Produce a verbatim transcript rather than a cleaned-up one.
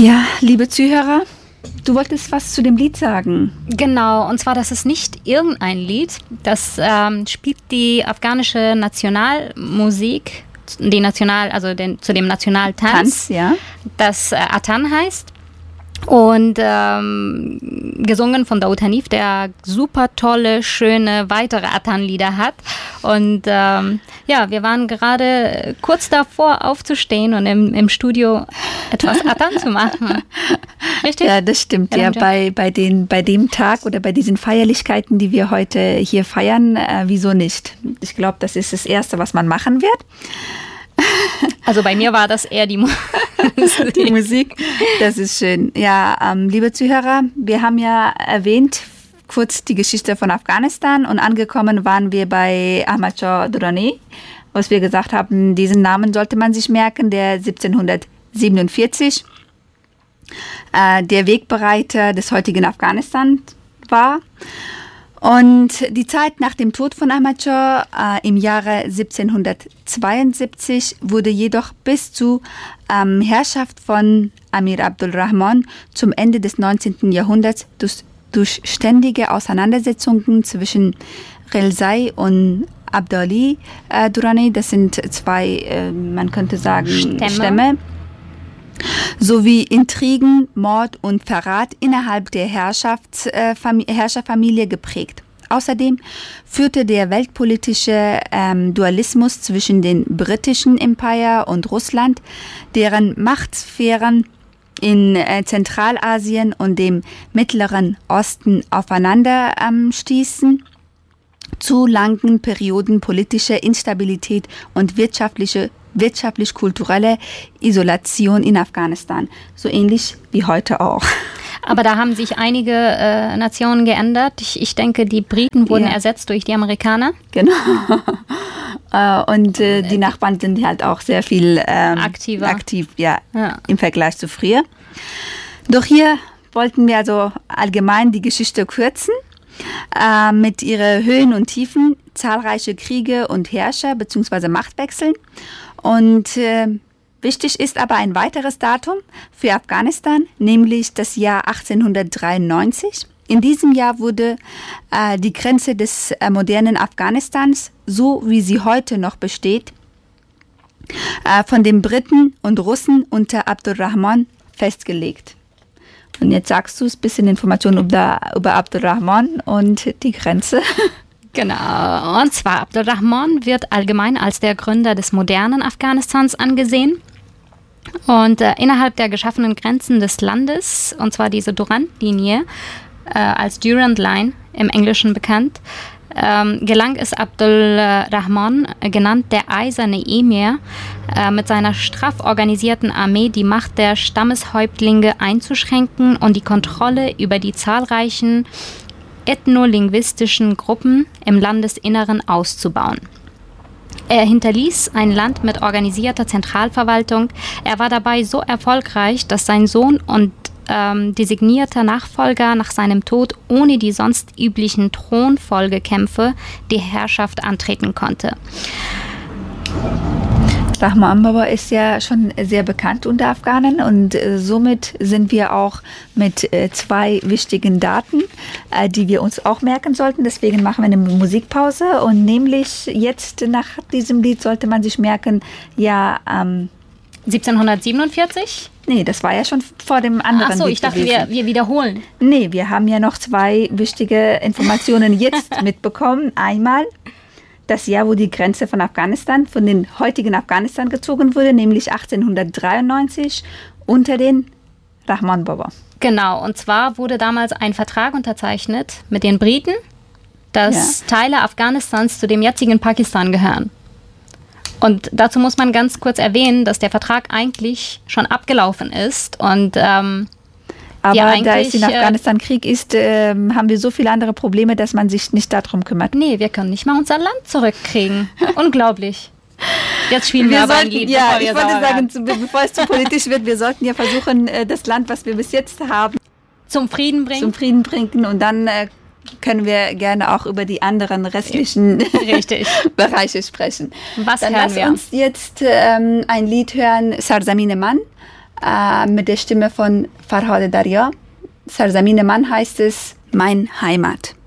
Ja, liebe Zuhörer, du wolltest was zu dem Lied sagen. Genau, und zwar, das ist nicht irgendein Lied. Das ähm, spielt die afghanische Nationalmusik, die National, also den, zu dem Nationaltanz, Tanz, ja. das äh, Atan heißt. Und ähm, gesungen von Daoud Hanif, der super tolle, schöne weitere Atan-Lieder hat. Und ähm, ja, wir waren gerade kurz davor aufzustehen und im, im Studio etwas Atan zu machen. Richtig? Ja, das stimmt. Ja, bei, bei, den, bei dem Tag oder bei diesen Feierlichkeiten, die wir heute hier feiern, äh, wieso nicht? Ich glaube, das ist das Erste, was man machen wird. Also bei mir war das eher die, Mu- die Musik. Das ist schön. Ja, ähm, liebe Zuhörer, wir haben ja erwähnt, kurz die Geschichte von Afghanistan und angekommen waren wir bei Ahmad Shah Durrani, was wir gesagt haben, diesen Namen sollte man sich merken, der siebzehnhundertsiebenundvierzig äh, der Wegbereiter des heutigen Afghanistan war. Und die Zeit nach dem Tod von Ahmad Shah äh, im Jahre siebzehnhundertzweiundsiebzig wurde jedoch bis zur ähm, Herrschaft von Amir Abdul Rahman zum Ende des neunzehnten Jahrhunderts durch, durch ständige Auseinandersetzungen zwischen Relzai und Abdali äh, Durrani, das sind zwei, äh, man könnte sagen, Stämme, Stämme sowie Intrigen, Mord und Verrat innerhalb der Herrschafts, äh, Familie, Herrscherfamilie geprägt. Außerdem führte der weltpolitische ähm, Dualismus zwischen dem britischen Empire und Russland, deren Machtsphären in äh, Zentralasien und dem Mittleren Osten aufeinander ähm, stießen, zu langen Perioden politischer Instabilität und wirtschaftliche wirtschaftlich-kulturelle Isolation in Afghanistan. So ähnlich wie heute auch. Aber da haben sich einige äh, Nationen geändert. Ich, ich denke, die Briten wurden ja. ersetzt durch die Amerikaner. Genau. äh, und äh, die Nachbarn sind halt auch sehr viel ähm, aktiver. aktiv ja, ja. im Vergleich zu früher. Doch hier wollten wir also allgemein die Geschichte kürzen. Äh, mit ihren Höhen und Tiefen, zahlreiche Kriege und Herrscher bzw. Machtwechseln. Und äh, wichtig ist aber ein weiteres Datum für Afghanistan, nämlich das Jahr achtzehnhundertdreiundneunzig. In diesem Jahr wurde äh, die Grenze des äh, modernen Afghanistans, so wie sie heute noch besteht, äh, von den Briten und Russen unter Abdur Rahman festgelegt. Und jetzt sagst du ein bisschen Informationen über, über Abdur Rahman und die Grenze. Genau, und zwar Abdur Rahman wird allgemein als der Gründer des modernen Afghanistans angesehen. Und äh, innerhalb der geschaffenen Grenzen des Landes, und zwar diese Durand-Linie, äh, als Durand Line im Englischen bekannt, ähm, gelang es Abdul Rahman, äh, genannt der Eiserne Emir, äh, mit seiner straff organisierten Armee die Macht der Stammeshäuptlinge einzuschränken und die Kontrolle über die zahlreichen ethnolinguistischen Gruppen im Landesinneren auszubauen. Er hinterließ ein Land mit organisierter Zentralverwaltung. Er war dabei so erfolgreich, dass sein Sohn und ähm, designierter Nachfolger nach seinem Tod ohne die sonst üblichen Thronfolgekämpfe die Herrschaft antreten konnte. Rahman Baba ist ja schon sehr bekannt unter Afghanen und äh, somit sind wir auch mit äh, zwei wichtigen Daten, äh, die wir uns auch merken sollten. Deswegen machen wir eine Musikpause und nämlich jetzt nach diesem Lied sollte man sich merken, ja, ähm, siebzehnhundertsiebenundvierzig? Nee, das war ja schon vor dem anderen Lied. Ach so, ich dachte, wir, wir wiederholen. Nee, wir haben ja noch zwei wichtige Informationen jetzt mitbekommen. Einmal das Jahr, wo die Grenze von Afghanistan, von den heutigen Afghanistan gezogen wurde, nämlich achtzehnhundertdreiundneunzig unter den Rahman Baba. Genau, und zwar wurde damals ein Vertrag unterzeichnet mit den Briten, dass ja. Teile Afghanistans zu dem jetzigen Pakistan gehören. Und dazu muss man ganz kurz erwähnen, dass der Vertrag eigentlich schon abgelaufen ist und ähm, aber da es in Afghanistan-Krieg ist, äh, haben wir so viele andere Probleme, dass man sich nicht darum kümmert. Nee, wir können nicht mal unser Land zurückkriegen. Unglaublich. Jetzt spielen wir, wir aber sollten, ein Lied. Ja, ich wollte sagen, zu, bevor es zu politisch wird, wir sollten ja versuchen, das Land, was wir bis jetzt haben, zum Frieden bringen. Zum Frieden bringen und dann äh, können wir gerne auch über die anderen restlichen Richtig. Bereiche sprechen. Was dann hören lass wir? uns jetzt ähm, ein Lied hören, Sarzamine Man, äh, mit der Stimme von Farhad Darya. Sarzamin Man heißt es, Mein Heimat.